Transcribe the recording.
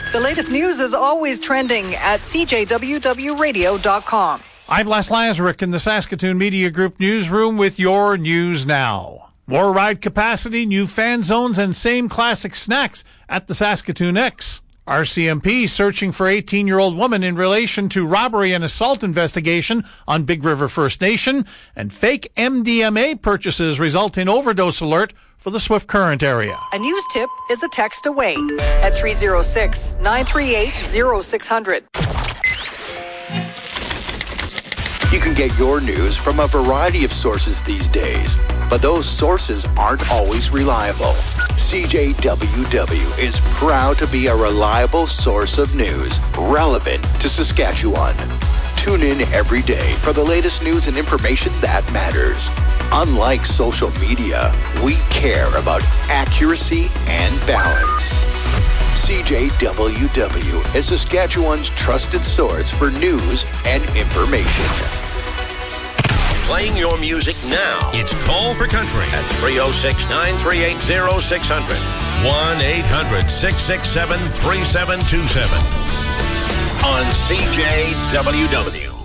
The latest news is always trending at CJWWRadio.com. I'm Les Lazaruk in the Saskatoon Media Group newsroom with your news now. More ride capacity, new fan zones, and same classic snacks at the Saskatoon X. RCMP searching for 18-year-old woman in relation to robbery and assault investigation on Big River First Nation, and fake MDMA purchases result in overdose alert for the Swift Current area. A news tip is a text away at 306-938-0600. You can get your news from a variety of sources these days, but those sources aren't always reliable. CJWW is proud to be a reliable source of news relevant to Saskatchewan. Tune in every day for the latest news and information that matters. Unlike social media, we care about accuracy and balance. CJWW is Saskatchewan's trusted source for news and information. Playing your music now. It's Call for Country at 306-938-0600. 1-800-667-3727. On CJWW.